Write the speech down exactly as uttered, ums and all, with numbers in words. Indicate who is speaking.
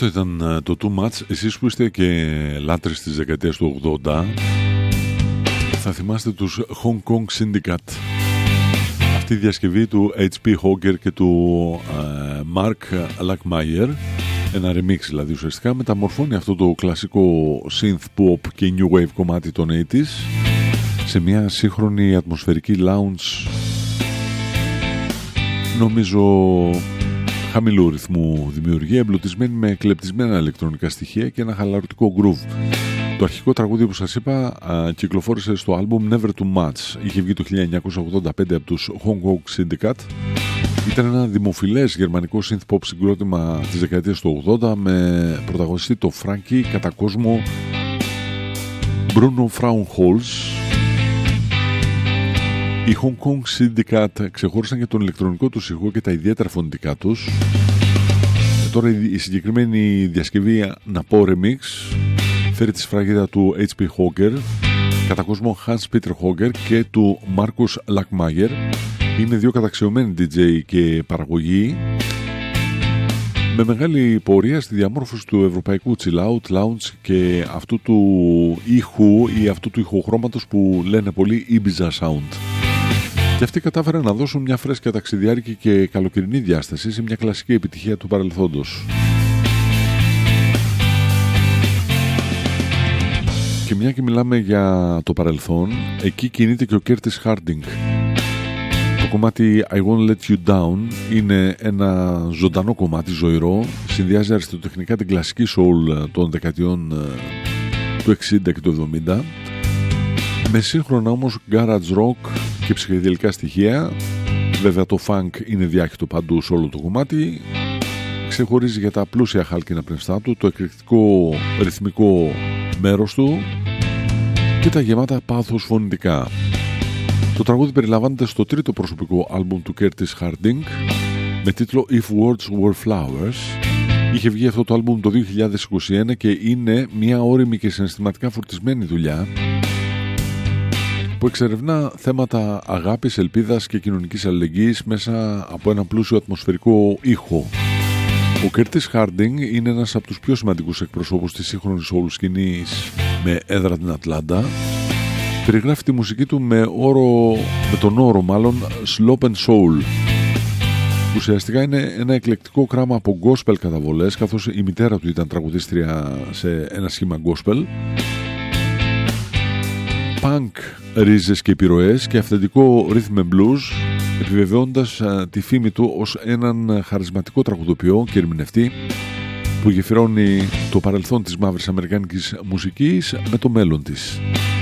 Speaker 1: Αυτό ήταν το Too Much. Εσείς που είστε και λάτρες της δεκαετίας του ογδόντα θα θυμάστε τους Hong Kong Syndicate. Αυτή η διασκευή του έιτς πι Hogger και του uh, Mark Lackmeyer, ένα remix δηλαδή ουσιαστικά, μεταμορφώνει αυτό το κλασικό synth pop και new wave κομμάτι των ογδόντα σε μια σύγχρονη ατμοσφαιρική lounge, νομίζω χαμηλού ρυθμού δημιουργία, εμπλουτισμένη με κλεπτισμένα ηλεκτρονικά στοιχεία και ένα χαλαρωτικό groove. Το αρχικό τραγούδι που σας είπα α, κυκλοφόρησε στο άλμπουμ Never Too Much. Είχε βγει το χίλια εννιακόσια ογδόντα πέντε από τους Hong Kong Syndicate. Ήταν ένα δημοφιλές γερμανικό synth pop συγκρότημα της δεκαετίας του ογδόντα με πρωταγωνιστή το Frankie, κατά κόσμο Bruno Frauenholz. Οι Hong Kong Syndicate ξεχώρισαν για τον ηλεκτρονικό τους ηχό και τα ιδιαίτερα φωνητικά τους. Και τώρα η συγκεκριμένη διασκευή, να πω remix, φέρει τη σφραγίδα του έιτς πι Hogger, κατά κόσμο Hans Peter Hogger και του Marcus Lackmeyer. Είναι δύο καταξιωμένοι ντι τζέι και παραγωγοί με μεγάλη πορεία στη διαμόρφωση του ευρωπαϊκού chill out, lounge και αυτού του ήχου ή αυτού του ηχοχρώματος που λένε πολύ Ibiza sound. Και αυτοί κατάφεραν να δώσουν μια φρέσκια ταξιδιάρικη και καλοκαιρινή διάσταση σε μια κλασική επιτυχία του παρελθόντος. Και μια και μιλάμε για το παρελθόν, εκεί κινείται και ο Curtis Harding. Το κομμάτι I Won't Let You Down είναι ένα ζωντανό κομμάτι, ζωηρό. Συνδυάζει αριστοτεχνικά την κλασική soul των δεκαετιών του εξήντα και του εβδομήντα με σύγχρονα όμως garage rock και ψυχεδελικά στοιχεία. Βέβαια το funk είναι διάχυτο παντού σε όλο το κομμάτι. Ξεχωρίζει για τα πλούσια χάλκινα πνευστά του, το εκρηκτικό ρυθμικό μέρος του και τα γεμάτα πάθος φωνητικά. Το τραγούδι περιλαμβάνεται στο τρίτο προσωπικό άλμπουμ του Curtis Harding με τίτλο If Words Were Flowers. Είχε βγει αυτό το άλμπουμ το δύο χιλιάδες είκοσι ένα και είναι μια ώριμη και συναισθηματικά φορτισμένη δουλειά που εξερευνά θέματα αγάπης, ελπίδας και κοινωνικής αλληλεγγύης μέσα από ένα πλούσιο ατμοσφαιρικό ήχο. Ο Curtis Harding είναι ένας από τους πιο σημαντικούς εκπροσώπους της σύγχρονης soul σκηνής με έδρα την Ατλάντα. Περιγράφει τη μουσική του με, όρο, με τον όρο μάλλον slop and soul. Ουσιαστικά είναι ένα εκλεκτικό κράμα από gospel καταβολές, καθώς η μητέρα του ήταν τραγουδίστρια σε ένα σχήμα gospel, punk ρίζες και επιρροές και αυθεντικό rhythm and blues, επιβεβαιώντας α, τη φήμη του ως έναν χαρισματικό τραγουδοποιό και ερμηνευτή που γεφυρώνει το παρελθόν της μαύρης αμερικάνικης μουσικής με το μέλλον της.